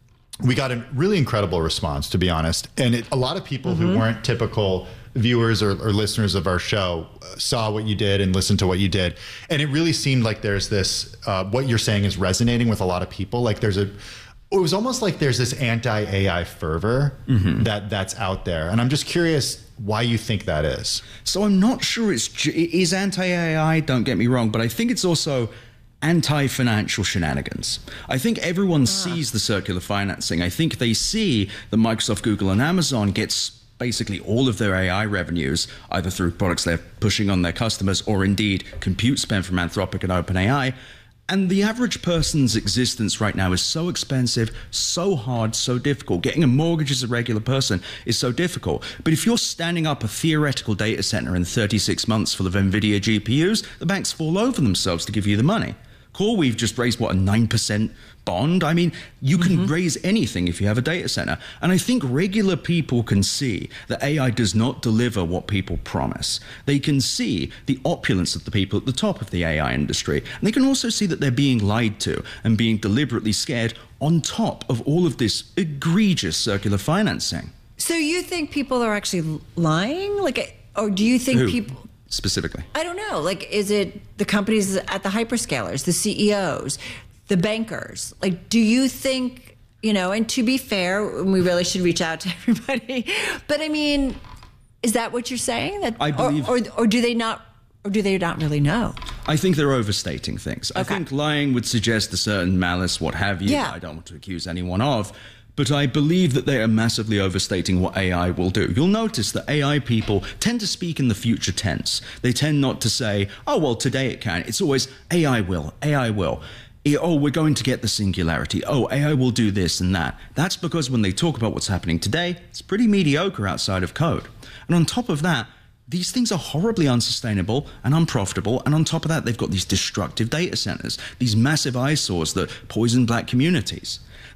we got a really incredible response, to be honest. And it, a lot of people mm-hmm. who weren't typical viewers or, or listeners of our show uh, saw what you did and listened to what you did. And it really seemed like there's this, uh, what you're saying is resonating with a lot of people. Like there's a, it was almost like there's this anti-A I fervor mm-hmm. that that's out there. And I'm just curious why you think that is. So I'm not sure it's, it is anti-A I, don't get me wrong, but I think it's also anti-financial shenanigans. I think everyone ah. sees the circular financing. I think they see that Microsoft, Google, and Amazon gets basically all of their A I revenues, either through products they're pushing on their customers or indeed compute spend from Anthropic and OpenAI. And the average person's existence right now is so expensive, so hard, so difficult. Getting a mortgage as a regular person is so difficult. But if you're standing up a theoretical data center in thirty-six months full of NVIDIA G P Us, the banks fall over themselves to give you the money. CoreWeave just raised, what, a nine percent bond? I mean, you can mm-hmm. raise anything if you have a data center. And I think regular people can see that A I does not deliver what people promise. They can see the opulence of the people at the top of the A I industry. And they can also see that they're being lied to and being deliberately scared on top of all of this egregious circular financing. So you think people are actually lying? Like, or do you think Who? people... Specifically? I don't know. Like, is it the companies at the hyperscalers, the C E Os, the bankers? Like, do you think, you know, and to be fair, we really should reach out to everybody. But I mean, is that what you're saying? That I believe... Or, or, or do they not... Or do they not really know? I think they're overstating things. Okay. I think lying would suggest a certain malice, what have you. Yeah. I don't want to accuse anyone of. But I believe that they are massively overstating what A I will do. You'll notice that A I people tend to speak in the future tense. They tend not to say, oh, well, today it can. It's always A I will, A I will. Oh, we're going to get the singularity. Oh, A I will do this and that. That's because when they talk about what's happening today, it's pretty mediocre outside of code. And on top of that, these things are horribly unsustainable and unprofitable. And on top of that, they've got these destructive data centers, these massive eyesores that poison black communities.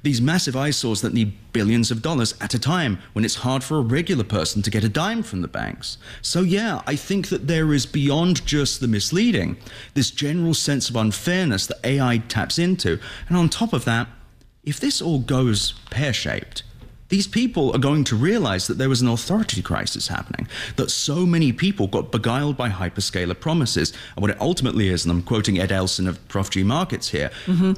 These massive eyesores that need billions of dollars at a time when it's hard for a regular person to get a dime from the banks. So yeah, I think that there is beyond just the misleading, this general sense of unfairness that A I taps into. And on top of that, if this all goes pear-shaped, these people are going to realize that there was an authority crisis happening, that so many people got beguiled by hyperscaler promises. And what it ultimately is, and I'm quoting Ed Elson of Prof G Markets here, mm-hmm.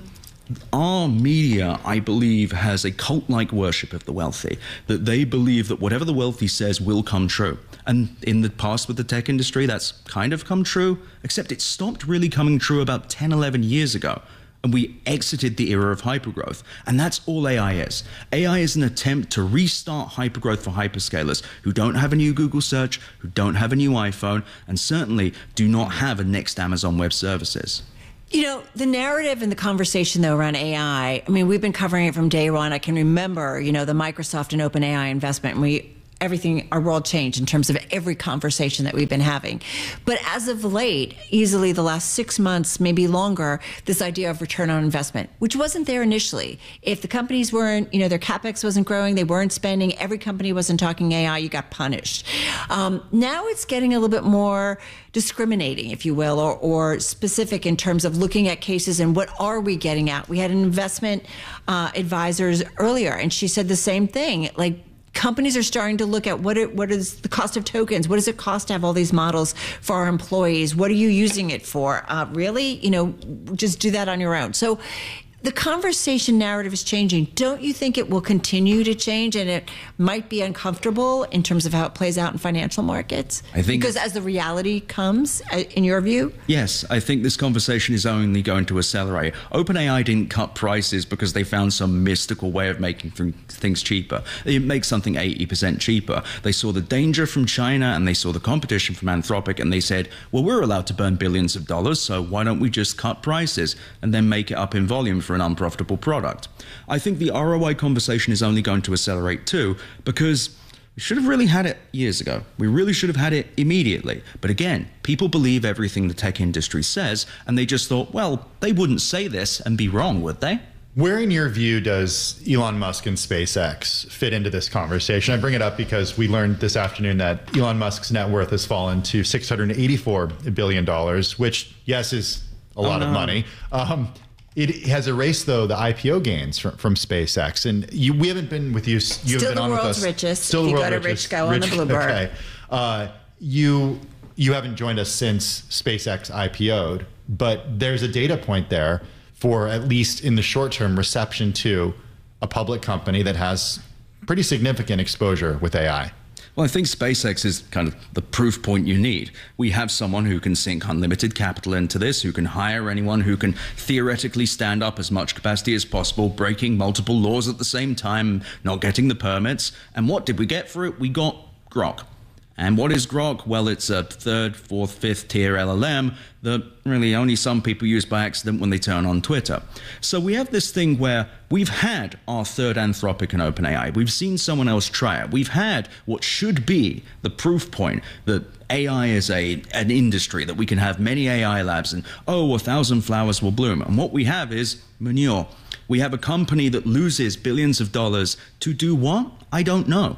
our media, I believe, has a cult-like worship of the wealthy, that they believe that whatever the wealthy says will come true. And in the past with the tech industry, that's kind of come true, except it stopped really coming true about ten, eleven years ago. And we exited the era of hypergrowth. And that's all A I is. A I is an attempt to restart hypergrowth for hyperscalers who don't have a new Google search, who don't have a new iPhone, and certainly do not have a next Amazon Web Services. You know, the narrative and the conversation, though, around A I, I mean, we've been covering it from day one. I can remember, you know, the Microsoft and OpenAI investment, and we everything, our world changed in terms of every conversation that we've been having. But as of late, easily the last six months, maybe longer, this idea of return on investment, which wasn't there initially. If the companies weren't, you know, their CapEx wasn't growing, they weren't spending, every company wasn't talking A I, you got punished. Um, now it's getting a little bit more discriminating, if you will, or, or specific in terms of looking at cases and what are we getting at. We had an investment uh, advisors earlier, and she said the same thing, like, companies are starting to look at what it, what is the cost of tokens? What does it cost to have all these models for our employees? What are you using it for? Uh, really? You know, just do that on your own. So the conversation narrative is changing. Don't you think it will continue to change, and it might be uncomfortable in terms of how it plays out in financial markets? I think because as the reality comes, in your view? Yes, I think this conversation is only going to accelerate. OpenAI didn't cut prices because they found some mystical way of making things cheaper. It makes something eighty percent cheaper. They saw the danger from China and they saw the competition from Anthropic, and they said, well, we're allowed to burn billions of dollars, so why don't we just cut prices and then make it up in volume for an unprofitable product? I think the R O I conversation is only going to accelerate too, because we should have really had it years ago. We really should have had it immediately. But again, people believe everything the tech industry says, and they just thought, well, they wouldn't say this and be wrong, would they? Where, in your view, does Elon Musk and SpaceX fit into this conversation? I bring it up because we learned this afternoon that Elon Musk's net worth has fallen to six hundred eighty-four billion dollars, which, yes, is a lot oh, no. of money. Um, It has erased, though, the I P O gains from, from SpaceX. And you, we haven't been with you. You Still haven't been the on with world's us. richest. Still if the you world's go to richest. Rich Go on Rich, the Bloomberg. Okay. Uh, you, you haven't joined us since SpaceX I P O'd, but there's a data point there for, at least in the short term, reception to a public company that has pretty significant exposure with A I. Well, I think SpaceX is kind of the proof point you need. We have someone who can sink unlimited capital into this, who can hire anyone, who can theoretically stand up as much capacity as possible, breaking multiple laws at the same time, not getting the permits. And what did we get for it? We got Grok. And what is Grok? Well, it's a third, fourth, fifth tier L L M that really only some people use by accident when they turn on Twitter. So we have this thing where we've had our third Anthropic and OpenAI. We've seen someone else try it. We've had what should be the proof point that A I is a an industry, that we can have many A I labs and, oh, a thousand flowers will bloom. And what we have is manure. We have a company that loses billions of dollars to do what? I don't know.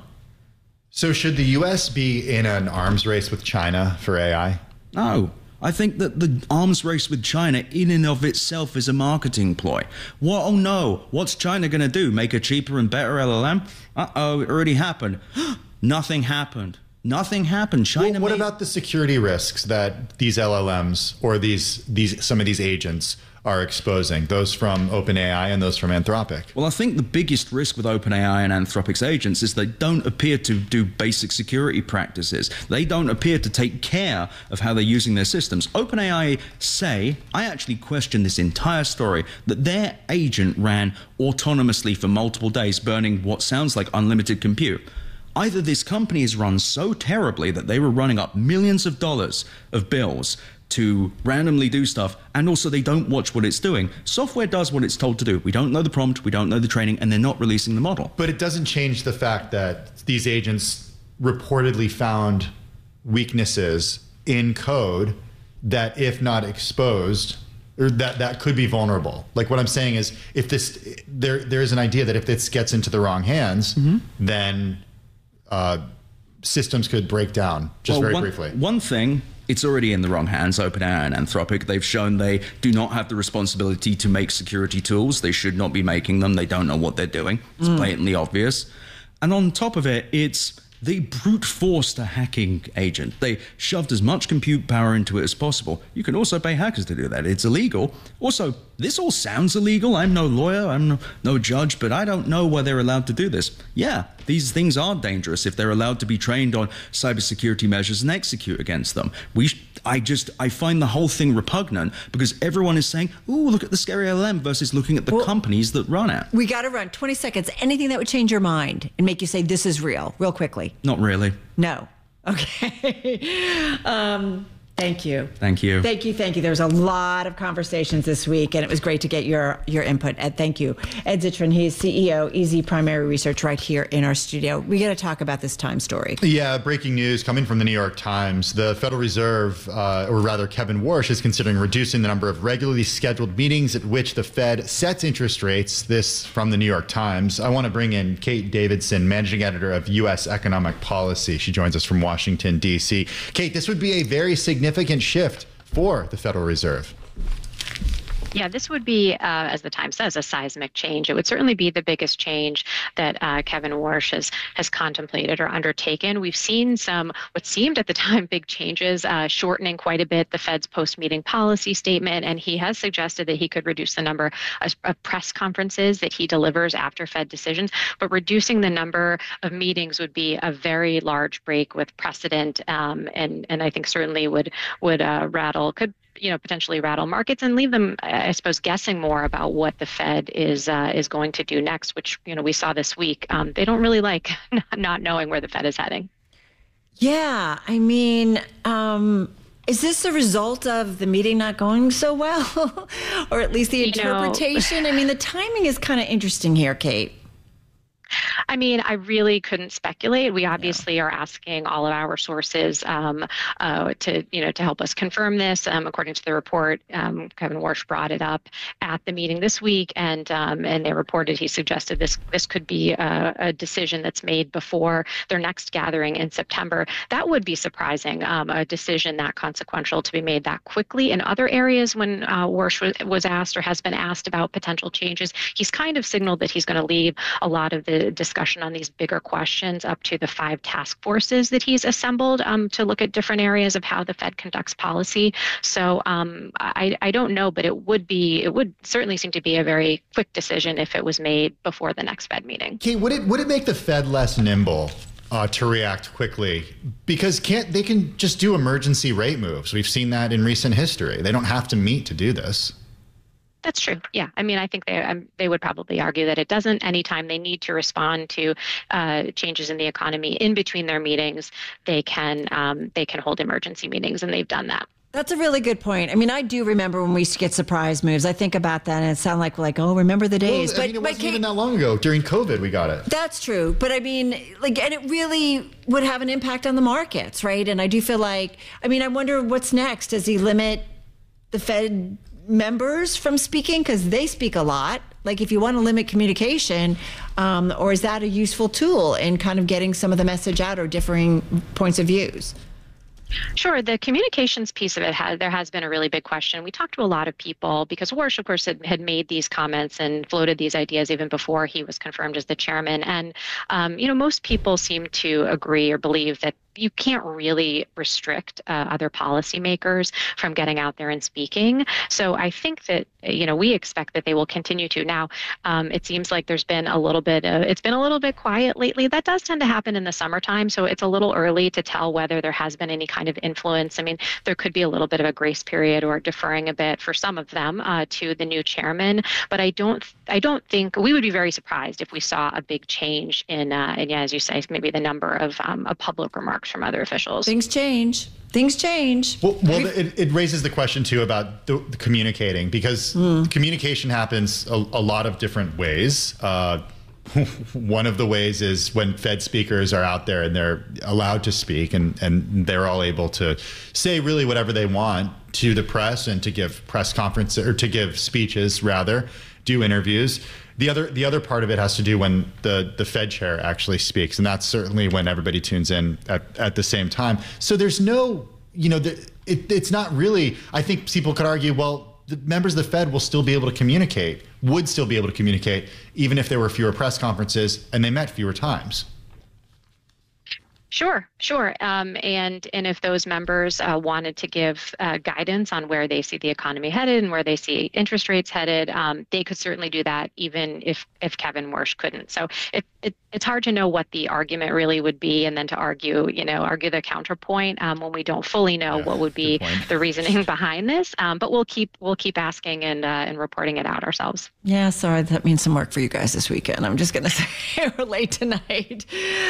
So should the U S be in an arms race with China for A I? No. I think that the arms race with China in and of itself is a marketing ploy. What? Oh no, what's China going to do? Make a cheaper and better L L M? Uh-oh, it already happened. Nothing happened. Nothing happened. China. Well, what made... about the security risks that these L L Ms or these these some of these agents are exposing, those from OpenAI and those from Anthropic? Well, I think the biggest risk with OpenAI and Anthropic's agents is they don't appear to do basic security practices. They don't appear to take care of how they're using their systems. OpenAI say, I actually question this entire story, that their agent ran autonomously for multiple days, burning what sounds like unlimited compute. Either this company is run so terribly that they were running up millions of dollars of bills to randomly do stuff, and also they don't watch what it's doing. Software does what it's told to do. We don't know the prompt, we don't know the training, and they're not releasing the model. But it doesn't change the fact that these agents reportedly found weaknesses in code that, if not exposed, or that that could be vulnerable. Like what I'm saying is, if this there there is an idea that if this gets into the wrong hands, mm-hmm. then uh, systems could break down. Just well, very one, briefly. One thing. It's already in the wrong hands, OpenAI and Anthropic. They've shown they do not have the responsibility to make security tools. They should not be making them. They don't know what they're doing. It's mm. blatantly obvious. And on top of it, it's they brute forced a hacking agent. They shoved as much compute power into it as possible. You can also pay hackers to do that. It's illegal. Also, this all sounds illegal. I'm no lawyer. I'm no, no judge, but I don't know why they're allowed to do this. Yeah, these things are dangerous if they're allowed to be trained on cybersecurity measures and execute against them. We, sh- I just, I find the whole thing repugnant because everyone is saying, ooh, look at the scary L L M versus looking at the well, companies that run it. We got to run twenty seconds. Anything that would change your mind and make you say this is real, real quickly. Not really. No. Okay. um, thank you. Thank you. Thank you. Thank you. There was a lot of conversations this week, and it was great to get your, your input. Ed, thank you. Ed Zittrain, he's C E O, E Z Primary Research, right here in our studio. We got to talk about this Time story. Yeah, breaking news coming from the New York Times. The Federal Reserve, uh, or rather Kevin Warsh, is considering reducing the number of regularly scheduled meetings at which the Fed sets interest rates. This from the New York Times. I want to bring in Kate Davidson, Managing Editor of U S Economic Policy. She joins us from Washington, D C. Kate, this would be a very significant significant shift for the Federal Reserve. Yeah, this would be, uh, as the Times says, a seismic change. It would certainly be the biggest change that uh, Kevin Warsh has, has contemplated or undertaken. We've seen some, what seemed at the time, big changes, uh, shortening quite a bit the Fed's post-meeting policy statement, and he has suggested that he could reduce the number of, of press conferences that he delivers after Fed decisions, but reducing the number of meetings would be a very large break with precedent, um, and, and I think certainly would, would uh, rattle, could you know, potentially rattle markets and leave them, I suppose, guessing more about what the Fed is uh, is going to do next, which, you know, we saw this week. Um, they don't really like not knowing where the Fed is heading. Yeah, I mean, um, is this a result of the meeting not going so well? Or at least the interpretation? You know, I mean, the timing is kind of interesting here, Kate. I mean, I really couldn't speculate. We obviously yeah. are asking all of our sources um, uh, to, you know, to help us confirm this. Um, according to the report, um, Kevin Warsh brought it up at the meeting this week, and um, and they reported he suggested this this could be a, a decision that's made before their next gathering in September. That would be surprising, um, a decision that consequential to be made that quickly. In other areas, when uh, Warsh was, was asked or has been asked about potential changes, he's kind of signaled that he's going to leave a lot of the discussion on these bigger questions up to the five task forces that he's assembled um, to look at different areas of how the Fed conducts policy. So um, I, I don't know, but it would be it would certainly seem to be a very quick decision if it was made before the next Fed meeting. Kate, would it would it make the Fed less nimble uh, to react quickly? Because can't they can just do emergency rate moves? We've seen that in recent history. They don't have to meet to do this. That's true. Yeah. I mean, I think they um, they would probably argue that it doesn't. Anytime they need to respond to uh, changes in the economy in between their meetings, they can um, they can hold emergency meetings, and they've done that. That's a really good point. I mean, I do remember when we used to get surprise moves. I think about that, and it sounds like like, oh, remember the days. Well, but I mean, it wasn't Kate, even that long ago. During COVID, we got it. That's true. But I mean, like, and it really would have an impact on the markets, right? And I do feel like, I mean, I wonder what's next. Does he limit the Fed members from speaking because they speak a lot? Like, if you want to limit communication, um, or is that a useful tool in kind of getting some of the message out or differing points of views? Sure. The communications piece of it, has, there has been a really big question. We talked to a lot of people because Warsh, of course, had, had made these comments and floated these ideas even before he was confirmed as the chairman. And, um, you know, most people seem to agree or believe that you can't really restrict uh, other policymakers from getting out there and speaking. So I think that, you know, we expect that they will continue to. Now, um, it seems like there's been a little bit, of, it's been a little bit quiet lately. That does tend to happen in the summertime. So it's a little early to tell whether there has been any kind of influence. I mean, there could be a little bit of a grace period or deferring a bit for some of them uh, to the new chairman. But I don't, I don't think, we would be very surprised if we saw a big change in, uh, and yeah, as you say, maybe the number of, um, of public remarks from other officials. Things change. Things change. Well, well it, it raises the question, too, about the, the communicating, because mm. communication happens a, a lot of different ways. Uh, one of the ways is when Fed speakers are out there and they're allowed to speak and, and they're all able to say really whatever they want to the press and to give press conferences or to give speeches, rather, do interviews. The other the other part of it has to do when the, the Fed chair actually speaks, and that's certainly when everybody tunes in at, at the same time. So there's no, you know, the, it, it's not really, I think people could argue, well, the members of the Fed will still be able to communicate, would still be able to communicate, even if there were fewer press conferences and they met fewer times. Sure, sure. Um, and and if those members uh, wanted to give uh, guidance on where they see the economy headed and where they see interest rates headed, um, they could certainly do that, even if if Kevin Warsh couldn't. So it, it it's hard to know what the argument really would be, and then to argue, you know, argue the counterpoint um, when we don't fully know yeah, what would be the reasoning behind this. Um, but we'll keep we'll keep asking and uh, and reporting it out ourselves. Yeah, sorry, that means some work for you guys this weekend. I'm just going to say we're late tonight.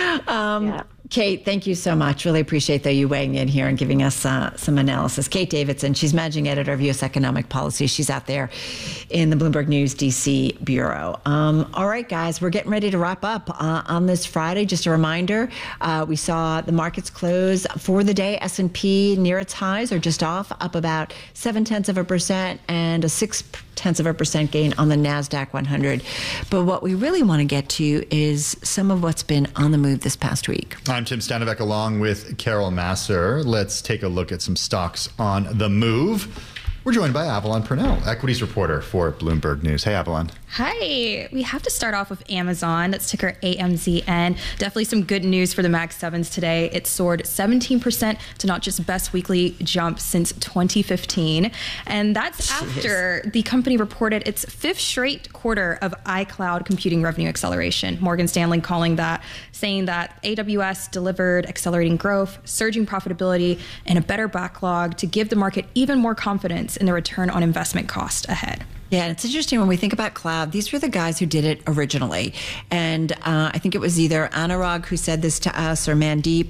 Um, yeah. Kate, thank you so much. Really appreciate that you weighing in here and giving us uh, some analysis. Kate Davidson, she's managing editor of U S Economic Policy. She's out there in the Bloomberg News D C bureau. Um, all right, guys, we're getting ready to wrap up uh, on this Friday. Just a reminder, uh, we saw the markets close for the day. S and P near its highs or just off, up about seven tenths of a percent and a six tenths of a percent gain on the NASDAQ one hundred. But what we really want to get to is some of what's been on the move this past week. I'm Tim Stanovec along with Carol Massar. Let's take a look at some stocks on the move. We're joined by Avalon Purnell, equities reporter for Bloomberg News. Hey, Avalon. Hi. We have to start off with Amazon. That's ticker A M Z N. Definitely some good news for the Mag sevens today. It soared seventeen percent to not just best weekly jump since twenty fifteen. And that's Jeez. after the company reported its fifth straight quarter of iCloud computing revenue acceleration. Morgan Stanley calling that, saying that A W S delivered accelerating growth, surging profitability, and a better backlog to give the market even more confidence in the return on investment cost ahead. Yeah, and it's interesting when we think about cloud, these were the guys who did it originally. And uh, I think it was either Anurag who said this to us or Mandeep,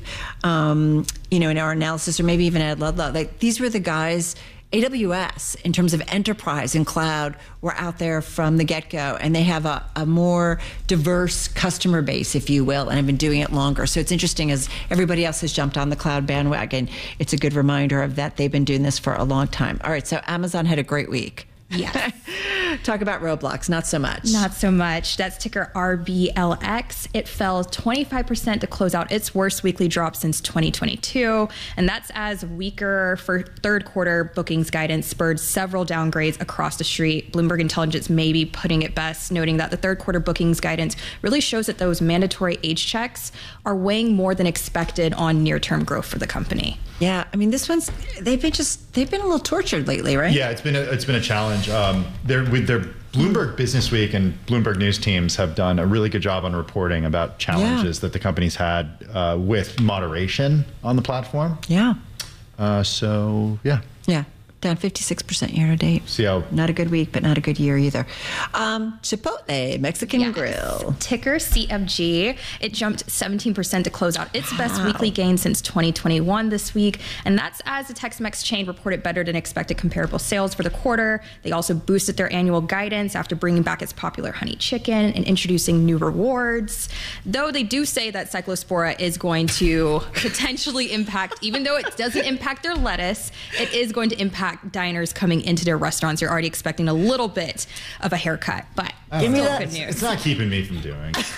um, you know, in our analysis, or maybe even Ed Ludlow. Like, these were the guys, A W S, in terms of enterprise and cloud, were out there from the get-go. And they have a, a more diverse customer base, if you will, and have been doing it longer. So it's interesting, as everybody else has jumped on the cloud bandwagon, it's a good reminder of that they've been doing this for a long time. All right, so Amazon had a great week. Yes. Talk about Roblox, not so much. Not so much. That's ticker R B L X. It fell twenty-five percent to close out its worst weekly drop since twenty twenty-two. And that's as weaker for third quarter bookings guidance spurred several downgrades across the street. Bloomberg Intelligence may be putting it best, noting that the third quarter bookings guidance really shows that those mandatory age checks are weighing more than expected on near-term growth for the company. Yeah, I mean, this one's, they've been just, they've been a little tortured lately, right? Yeah, it's been a, it's been a challenge. Um, they're with their Bloomberg Business Week and Bloomberg News teams have done a really good job on reporting about challenges yeah. that the company's had uh, with moderation on the platform. Yeah. Uh, so, yeah. Yeah. Down fifty-six percent year to date. See how not a good week, but not a good year either. Um, Chipotle, Mexican yes. Grill. Ticker C M G. It jumped seventeen percent to close out its wow. best weekly gain since twenty twenty-one this week. And that's as the Tex-Mex chain reported better than expected comparable sales for the quarter. They also boosted their annual guidance after bringing back its popular honey chicken and introducing new rewards. Though they do say that Cyclospora is going to potentially impact, even though it doesn't impact their lettuce, it is going to impact diners coming into their restaurants. You're already expecting a little bit of a haircut, but give me that. Good news. It's not keeping me from doing. I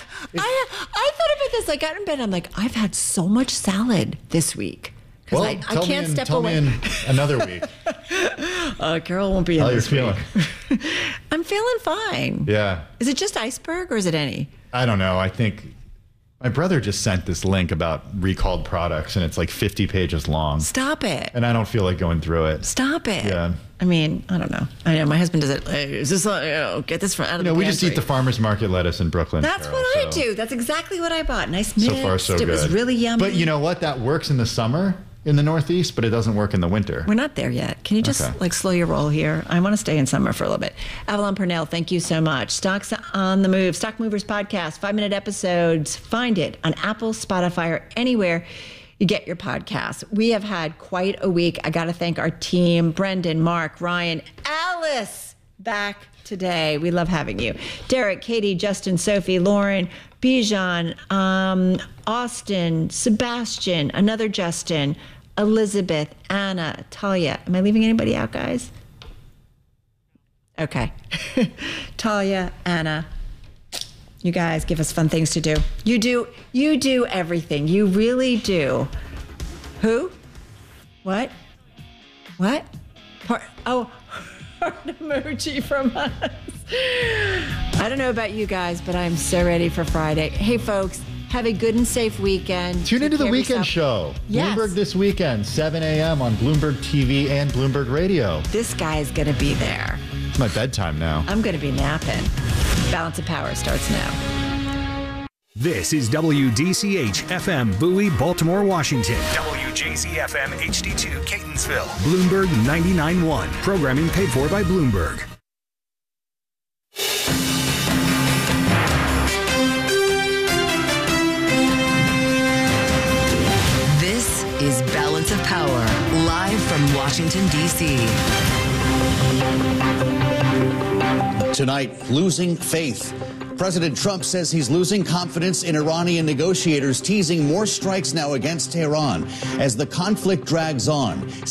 I thought about this. I got in bed. I'm like, I've had so much salad this week because well, I, I can't in, step tell away. Me in another week. uh, Carol won't be in How this you're week. feeling? I'm feeling fine. Yeah. Is it just iceberg or is it any? I don't know. I think. My brother just sent this link about recalled products, and it's like fifty pages long. Stop it. And I don't feel like going through it. Stop it. Yeah. I mean, I don't know. I know my husband does it. Hey, is this, uh, you know, get this from out of you know, the we pantry. just eat the farmer's market lettuce in Brooklyn. That's Carol, what so. I do. That's exactly what I bought. Nice mixed. So far, so it good. It was really yummy. But you know what? That works in the summer in the Northeast, but it doesn't work in the winter. We're not there yet. Can you just okay. like slow your roll here? I want to stay in summer for a little bit. Avalon Purnell, thank you so much. Stocks on the Move, Stock Movers Podcast, five-minute episodes. Find it on Apple, Spotify, or anywhere you get your podcasts. We have had quite a week. I got to thank our team, Brendan, Mark, Ryan, Alice, back today. We love having you. Derek, Katie, Justin, Sophie, Lauren, Bijan, um, Austin, Sebastian, another Justin, Elizabeth, Anna, Talia. Am I leaving anybody out, guys? Okay. Talia, Anna. You guys give us fun things to do. You do, you do everything. You really do. Who? What? What? Part, oh, heart emoji from us. I don't know about you guys, but I'm so ready for Friday. Hey, folks, have a good and safe weekend. Tune into the weekend show. Yes. Bloomberg This Weekend, seven a.m. on Bloomberg T V and Bloomberg Radio. This guy is going to be there. It's my bedtime now. I'm going to be napping. Balance of Power starts now. This is W D C H F M Bowie, Baltimore, Washington. W J Z F M H D two Catonsville. Bloomberg ninety-nine point one. Programming paid for by Bloomberg. This is Balance of Power, live from Washington, D C Tonight, losing faith. President Trump says he's losing confidence in Iranian negotiators, teasing more strikes now against Tehran as the conflict drags on.